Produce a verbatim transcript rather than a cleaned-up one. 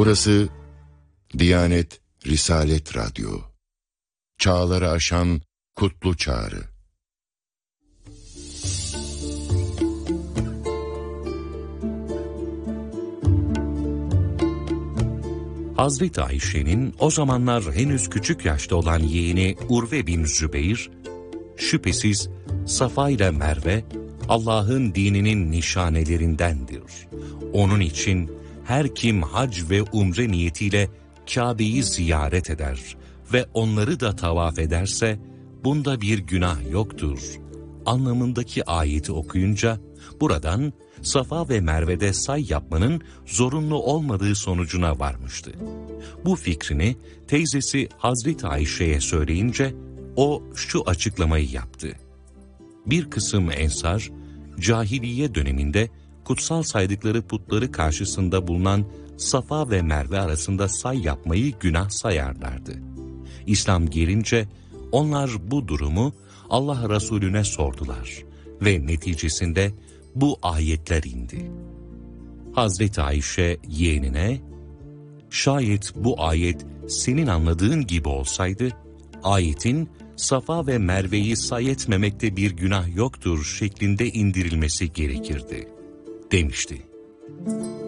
Burası Diyanet Risalet Radyo. Çağları aşan kutlu çağrı. Hazreti Ayşe'nin o zamanlar henüz küçük yaşta olan yeğeni Urve bin Zübeyir, şüphesiz Safa ile Merve Allah'ın dininin nişanelerindendir. Onun için her kim hac ve umre niyetiyle Kabe'yi ziyaret eder ve onları da tavaf ederse bunda bir günah yoktur anlamındaki ayeti okuyunca buradan Safa ve Merve'de say yapmanın zorunlu olmadığı sonucuna varmıştı. Bu fikrini teyzesi Hazreti Ayşe'ye söyleyince o şu açıklamayı yaptı. Bir kısım ensar, cahiliye döneminde kutsal saydıkları putları karşısında bulunan Safa ve Merve arasında say yapmayı günah sayarlardı. İslam gelince onlar bu durumu Allah Resulüne sordular ve neticesinde bu ayetler indi. Hazreti Ayşe yeğenine, şayet bu ayet senin anladığın gibi olsaydı, ayetin Safa ve Merve'yi say etmemekte bir günah yoktur şeklinde indirilmesi gerekirdi, demişti.